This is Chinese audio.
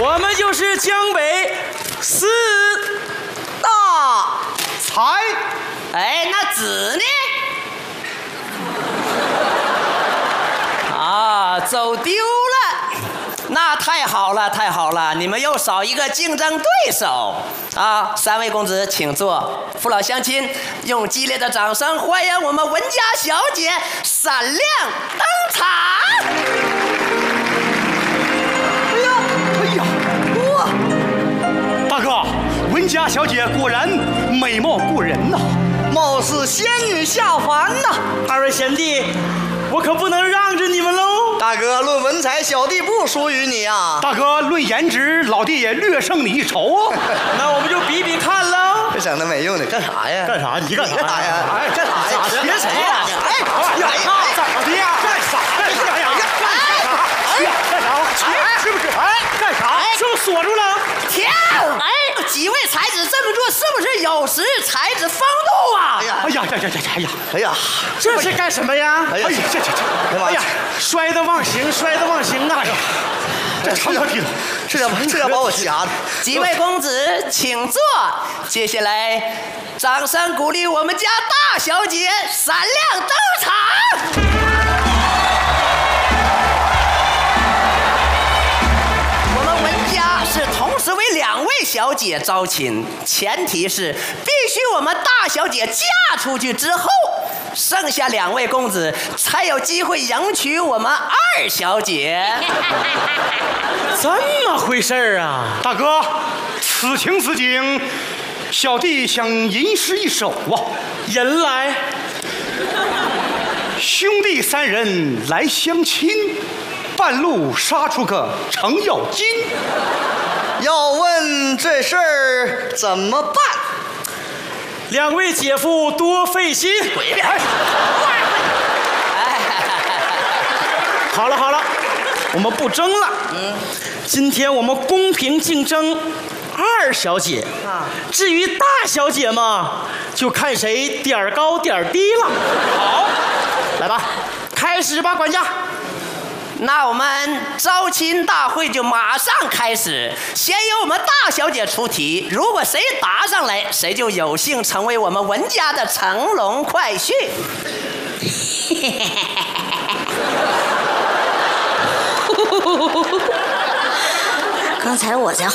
我们就是江北4大才。 哎，那子呢？啊，走丢了。那太好了，太好了！你们又少一个竞争对手啊！3位公子，请坐。父老乡亲，用激烈的掌声欢迎我们文家小姐闪亮登场！ 哎呀，哇！大哥，文家小姐果然美貌过人呐， 貌似仙女下凡呐！2位贤弟，我可不能让着你们喽！ 大哥，论文采，小弟不输于你啊！ 大哥，论颜值，老弟也略胜你一筹啊！ 那我们就比比看喽！ 这整那没用的，干啥呀？ 干啥？你干啥呀？哎，干啥呀？ 学谁呀？ 哎呀， 咋的呀？干啥呀？哎呀，干啥？是不是？哎，干啥？是不是锁住了？ 停！哎，几位才子这么做，是不是有失才子风度啊？ 哎呀， 这是干什么呀？ 哎呀，哎呀，摔得忘形啊！这长条梯子， 这要把我夹的。 几位公子，请坐。接下来，掌声鼓励我们家大小姐闪亮登场。我们文家是同时为2位小姐招亲，前提是必须我们大小姐嫁出去之后，剩下2位公子才有机会迎娶我们2小姐。 这么回事儿啊？ 大哥，此情此景，小弟想吟诗一首啊。 人来， 兄弟3人来相亲，半路杀出个程咬金。 要问这事儿怎么办 ？2位姐夫多费心。 滚一边！ 好了，我们不争了。今天我们公平竞争2小姐啊，至于大小姐嘛，就看谁点儿高点儿低了。好，来吧，开始吧，管家。 那我们招亲大会就马上开始，先由我们大小姐出题，如果谁答上来，谁就有幸成为我们文家的乘龙快婿。 刚才我在